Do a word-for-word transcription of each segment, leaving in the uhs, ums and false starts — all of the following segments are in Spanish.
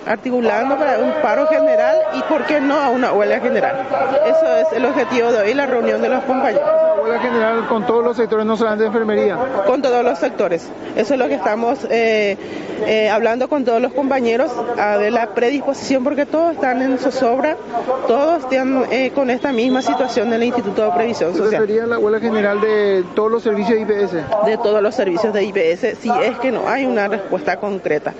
articulando para un paro general y, ¿por qué no, a una huelga general? Eso es el objetivo de hoy, la reunión de los compañeros. ¿Huelga general con todos los sectores, no solamente de enfermería? Con todos los sectores. Eso es lo que estamos eh, eh, hablando con todos los compañeros, a ver la predisposición, porque todos están en zozobra, todos están eh, con esta misma situación del Instituto de Previsión Social. ¿Sería la huelga general de todos los servicios de I P S? De todos los servicios de I P S, si es que no hay una respuesta concreta.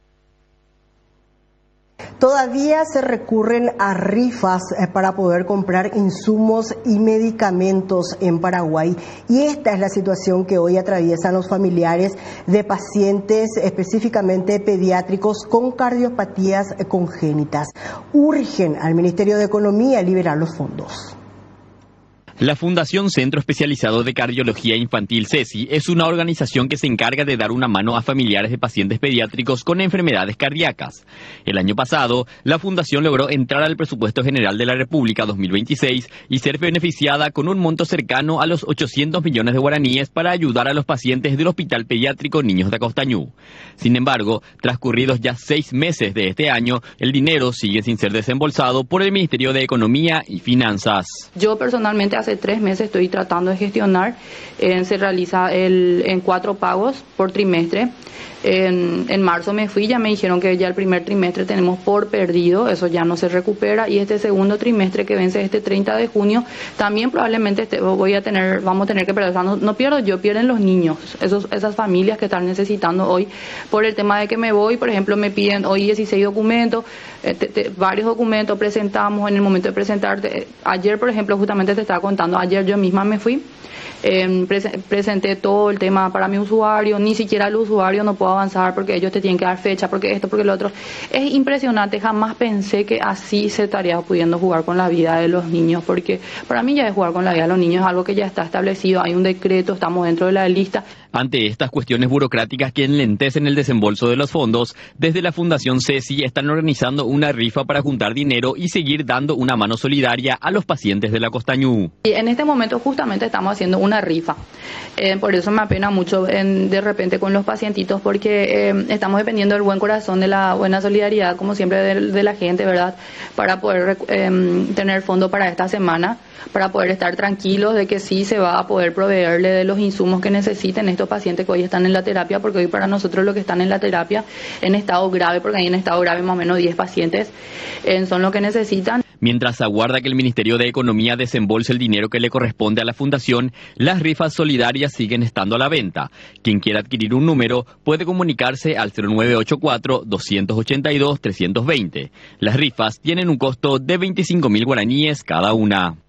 Todavía se recurren a rifas para poder comprar insumos y medicamentos en Paraguay, y esta es la situación que hoy atraviesan los familiares de pacientes, específicamente pediátricos con cardiopatías congénitas. Urgen al Ministerio de Economía liberar los fondos. La Fundación Centro Especializado de Cardiología Infantil CESI es una organización que se encarga de dar una mano a familiares de pacientes pediátricos con enfermedades cardíacas. El año pasado, la fundación logró entrar al presupuesto general de la República dos mil veintiséis y ser beneficiada con un monto cercano a los ochocientos millones de guaraníes para ayudar a los pacientes del Hospital Pediátrico Niños de Acostañú. Sin embargo, transcurridos ya seis meses de este año, el dinero sigue sin ser desembolsado por el Ministerio de Economía y Finanzas. Yo personalmente hace Hace tres meses estoy tratando de gestionar, eh, se realiza el, en cuatro pagos por trimestre. En, en marzo me fui, ya me dijeron que ya el primer trimestre tenemos por perdido, eso ya no se recupera, y este segundo trimestre que vence este treinta de junio, también probablemente este, voy a tener, vamos a tener que perder, o sea, no, no pierdo yo, pierden los niños, esos, esas familias que están necesitando hoy, por el tema de que me voy, por ejemplo, me piden hoy dieciséis documentos, eh, te, te, varios documentos presentamos en el momento de presentarte, ayer por ejemplo, justamente te estaba contando, ayer yo misma me fui, Eh, pre- presenté todo el tema para mi usuario, ni siquiera el usuario no puedo avanzar porque ellos te tienen que dar fecha, porque esto, porque lo otro. Es impresionante, jamás pensé que así se estaría pudiendo jugar con la vida de los niños, porque para mí ya es jugar con la vida de los niños, es algo que ya está establecido, hay un decreto, estamos dentro de la lista. Ante estas cuestiones burocráticas que enlentecen el desembolso de los fondos, desde la Fundación CESI están organizando una rifa para juntar dinero y seguir dando una mano solidaria a los pacientes de la Acostañú. Y en este momento justamente estamos haciendo una rifa, eh, por eso me apena mucho en, de repente con los pacientitos, porque eh, estamos dependiendo del buen corazón, de la buena solidaridad, como siempre, de, de la gente, ¿verdad? Para poder eh, tener fondo para esta semana, para poder estar tranquilos de que sí se va a poder proveerle de los insumos que necesiten estos pacientes que hoy están en la terapia, porque hoy para nosotros los que están en la terapia en estado grave, porque hay en estado grave más o menos diez pacientes, eh, son los que necesitan. Mientras aguarda que el Ministerio de Economía desembolse el dinero que le corresponde a la Fundación, las rifas solidarias siguen estando a la venta. Quien quiera adquirir un número puede comunicarse al cero nueve ocho cuatro, dos ocho dos, tres dos cero. Las rifas tienen un costo de veinticinco mil guaraníes cada una.